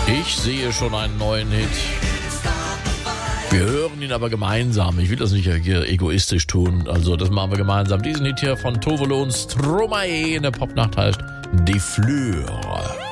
Ich sehe schon einen neuen Hit. Wir hören ihn aber gemeinsam. Ich will das nicht hier egoistisch tun. Also das machen wir gemeinsam. Diesen Hit hier von Tove Lo und Stromae in der Popnacht heißt Die Fleur.